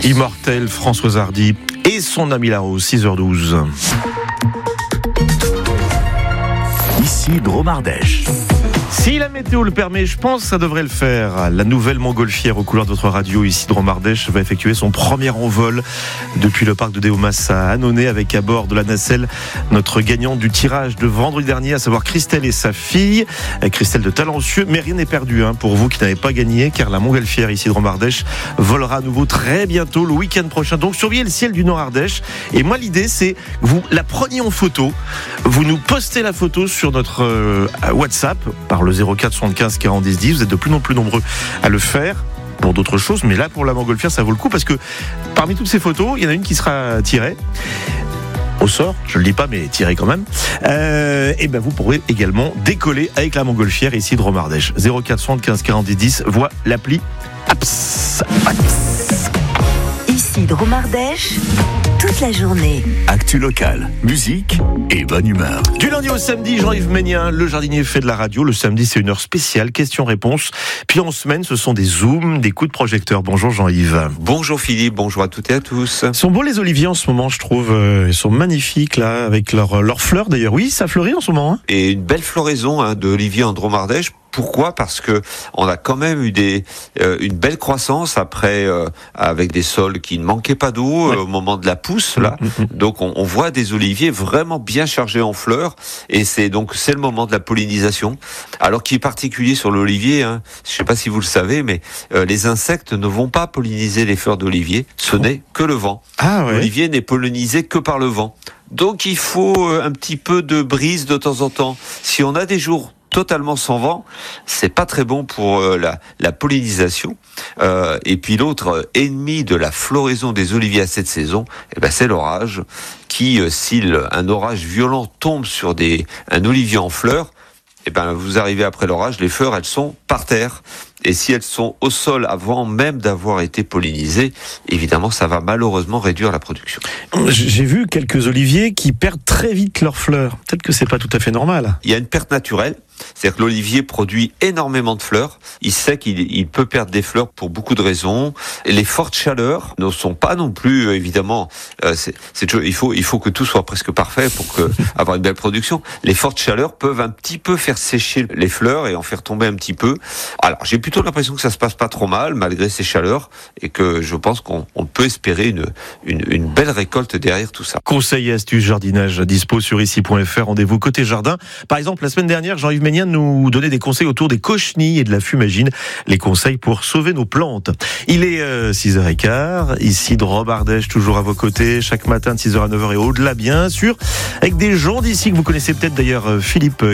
Immortel, Françoise Hardy et son ami Laro, 6h12. Ici Dromardèche. Si la météo le permet, je pense que ça devrait le faire. La nouvelle montgolfière aux couleurs de votre radio, ici Dromardèche, va effectuer son premier envol depuis le parc de Déomas à Annonay, avec à bord de la nacelle notre gagnant du tirage de vendredi dernier, à savoir Christelle et sa fille. Christelle de Talencieux, mais rien n'est perdu pour vous qui n'avez pas gagné, car la montgolfière ici Dromardèche volera à nouveau très bientôt, le week-end prochain. Donc surveillez le ciel du Nord-Ardèche. Et moi, l'idée, c'est que vous la preniez en photo. Vous nous postez la photo sur notre WhatsApp par le 04 75 40 10 10. Vous êtes de plus en plus nombreux à le faire pour d'autres choses, mais là pour la montgolfière ça vaut le coup, parce que parmi toutes ces photos il y en a une qui sera tirée au sort, je le dis pas mais tirée quand même, et ben vous pourrez également décoller avec la montgolfière ici de Dromardèche. 04 75 40 10 10, voit l'appli Apps. Ici Dromardèche, toute la journée. Actu locale, musique et bonne humeur. Du lundi au samedi, Jean-Yves Ménien, le jardinier fait de la radio. Le samedi, c'est une heure spéciale, questions-réponses. Puis en semaine, ce sont des zooms, des coups de projecteur. Bonjour Jean-Yves. Bonjour Philippe, bonjour à toutes et à tous. Ils sont beaux les oliviers en ce moment, je trouve. Ils sont magnifiques là, avec leurs fleurs d'ailleurs. Oui, ça fleurit en ce moment. Et une belle floraison de oliviers en Dromardèche. Pourquoi ? Parce que on a quand même eu une belle croissance après, avec des sols qui ne manquaient pas d'eau au moment de la pousse là. Donc on voit des oliviers vraiment bien chargés en fleurs, et c'est le moment de la pollinisation. Alors qui est particulier sur l'olivier, je ne sais pas si vous le savez, mais les insectes ne vont pas polliniser les fleurs d'olivier. Ce n'est que le vent. Ah ouais. L'olivier n'est pollinisé que par le vent. Donc il faut un petit peu de brise de temps en temps. Si on a des jours totalement sans vent, c'est pas très bon pour la pollinisation. Et puis l'autre ennemi de la floraison des oliviers à cette saison, c'est l'orage. Si un orage violent tombe sur un olivier en fleurs, vous arrivez après l'orage, les fleurs elles sont par terre. Et si elles sont au sol avant même d'avoir été pollinisées, évidemment, ça va malheureusement réduire la production. J'ai vu quelques oliviers qui perdent très vite leurs fleurs. Peut-être que c'est pas tout à fait normal. Il y a une perte naturelle. C'est-à-dire que l'olivier produit énormément de fleurs. Il sait qu'il peut perdre des fleurs pour beaucoup de raisons. Et les fortes chaleurs ne sont pas non plus, évidemment, il faut que tout soit presque parfait pour avoir une belle production. Les fortes chaleurs peuvent un petit peu faire sécher les fleurs et en faire tomber un petit peu. Alors, j'ai plutôt l'impression que ça se passe pas trop mal, malgré ces chaleurs, et que je pense qu'on peut espérer une belle récolte derrière tout ça. Conseils et astuces jardinage dispo sur ici.fr. Rendez-vous côté jardin. Par exemple, la semaine dernière, Jean-Yves Ménien nous donnait des conseils autour des cochenilles et de la fumagine. Les conseils pour sauver nos plantes. Il est 6h15. Ici, Dromardèche, toujours à vos côtés. Chaque matin de 6h à 9h et au-delà, bien sûr. Avec des gens d'ici que vous connaissez peut-être d'ailleurs, Philippe